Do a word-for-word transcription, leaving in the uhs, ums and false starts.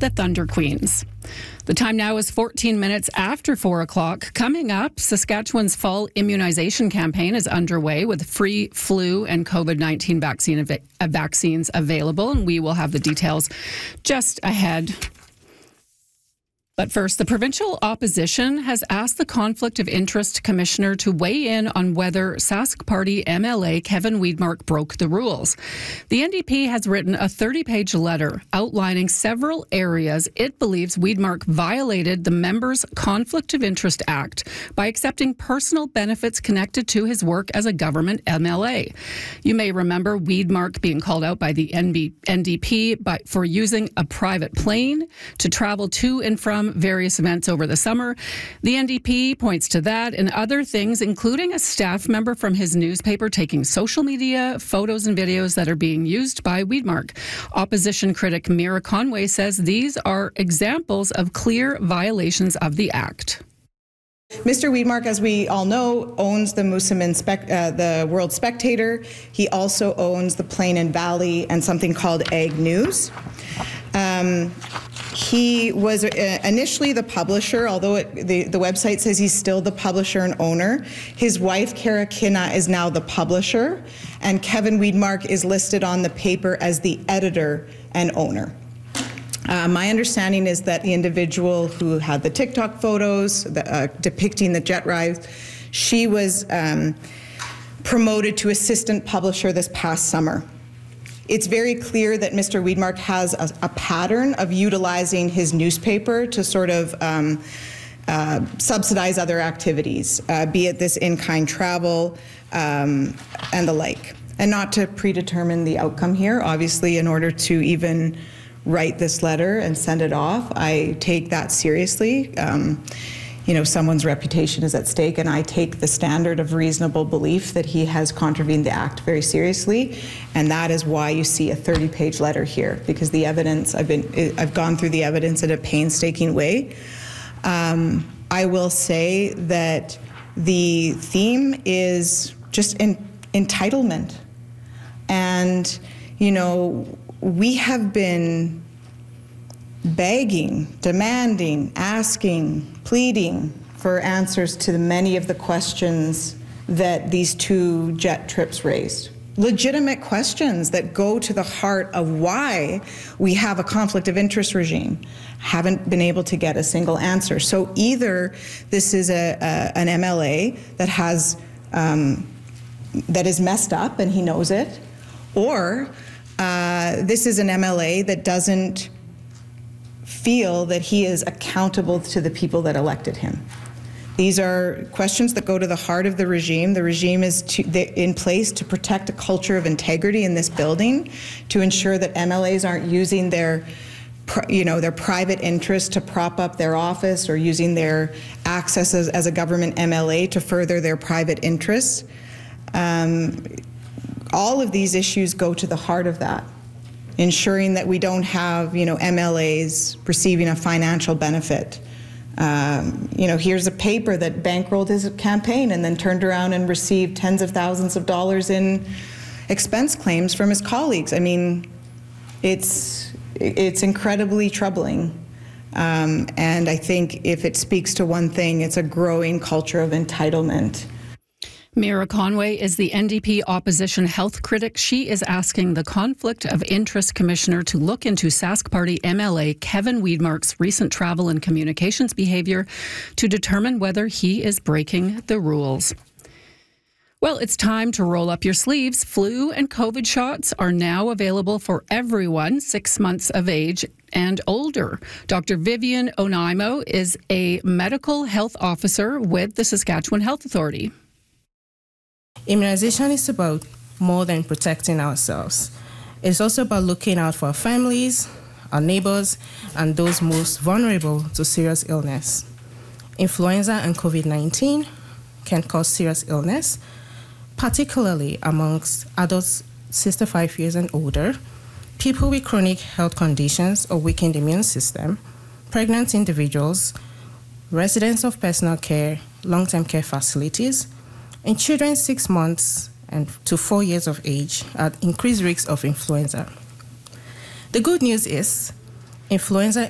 the Thunder Queens. The time now is fourteen minutes after four o'clock. Coming up, Saskatchewan's fall immunization campaign is underway with free flu and COVID nineteen vaccine av- vaccines available, and we will have the details just ahead. But first, the provincial opposition has asked the Conflict of Interest Commissioner to weigh in on whether Sask Party M L A Kevin Weidmark broke the rules. The N D P has written a thirty-page letter outlining several areas it believes Weidmark violated the Members' Conflict of Interest Act by accepting personal benefits connected to his work as a government M L A. You may remember Weidmark being called out by the N D P for using a private plane to travel to and from various events over the summer. The N D P points to that and other things, including a staff member from his newspaper taking social media photos and videos that are being used by Weidmark. Opposition critic Mira Conway says these are examples of clear violations of the Act. Mister Weidmark, as we all know, owns the Moosomin spec, uh, the World Spectator. He also owns the Plain and Valley and something called Ag News. Um, he was uh, initially the publisher, although it, the, the website says he's still the publisher and owner. His wife, Kara Kinna, is now the publisher, and Kevin Weidmark is listed on the paper as the editor and owner. Uh, my understanding is that the individual who had the TikTok photos the, uh, depicting the jet ride, she was um, promoted to assistant publisher this past summer. It's very clear that Mister Weidmark has a, a pattern of utilizing his newspaper to sort of um, uh, subsidize other activities, uh, be it this in-kind travel um, and the like. And not to predetermine the outcome here, obviously, in order to even write this letter and send it off, I take that seriously. Um, you know, someone's reputation is at stake, and I take the standard of reasonable belief that he has contravened the Act very seriously, and that is why you see a thirty-page letter here, because the evidence, I've been, I've gone through the evidence in a painstaking way. Um, I will say that the theme is just in, entitlement, and you know, we have been begging, demanding, asking, pleading for answers to many of the questions that these two jet trips raised. Legitimate questions that go to the heart of why we have a conflict of interest regime. Haven't been able to get a single answer. So either this is a, a an M L A that has um, that is messed up and he knows it, or uh, this is an M L A that doesn't feel that he is accountable to the people that elected him. These are questions that go to the heart of the regime. The regime is to, in place to protect a culture of integrity in this building, to ensure that M L As aren't using their, you know, their private interest to prop up their office or using their access as, as a government M L A to further their private interests. Um, all of these issues go to the heart of that, ensuring that we don't have, you know, M L As receiving a financial benefit. Um, you know, here's a paper that bankrolled his campaign and then turned around and received tens of thousands of dollars in expense claims from his colleagues. I mean, it's it's incredibly troubling. Um, and I think if it speaks to one thing, it's a growing culture of entitlement. Mira Conway is the N D P opposition health critic. She is asking the Conflict of Interest Commissioner to look into Sask Party M L A Kevin Weidmark's recent travel and communications behavior to determine whether he is breaking the rules. Well, it's time to roll up your sleeves. Flu and COVID shots are now available for everyone six months of age and older. Doctor Vivian Onaimo is a medical health officer with the Saskatchewan Health Authority. Immunization is about more than protecting ourselves. It's also about looking out for our families, our neighbors, and those most vulnerable to serious illness. Influenza and COVID nineteen can cause serious illness, particularly amongst adults sixty-five years and older, people with chronic health conditions or weakened immune system, pregnant individuals, residents of personal care, long-term care facilities, and children six months and to four years of age at increased risks of influenza. The good news is influenza